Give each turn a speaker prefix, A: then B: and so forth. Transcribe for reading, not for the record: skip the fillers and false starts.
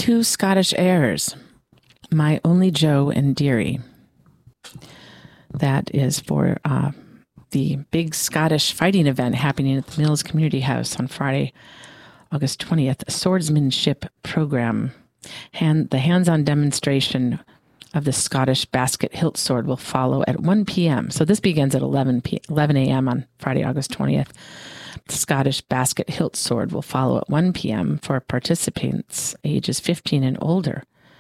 A: Two Scottish Airs, My Only Joe and Dearie. That is for the big Scottish fighting event happening at the Mills Community House on Friday, August 20th, a swordsmanship program. The hands-on demonstration of the Scottish basket hilt sword will follow at 1 p.m. So this begins at 11 a.m. on Friday, August 20th. The Scottish basket hilt sword will follow at 1 p.m. for participants ages 15 and older.